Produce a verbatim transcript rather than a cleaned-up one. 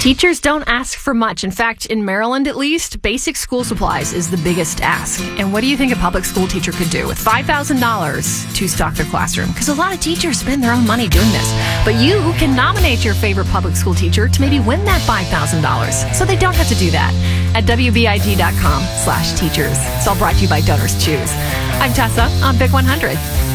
Teachers don't ask for much. In fact, in Maryland at least, basic school supplies is the biggest ask. And what do you think a public school teacher could do with five thousand dollars to stock their classroom? Because a lot of teachers spend their own money doing this. But you can nominate your favorite public school teacher to maybe win that five thousand dollars. So they don't have to do that at W B I G dot com slash teachers. It's all brought to you by Donors Choose. I'm Tessa on Big one hundred.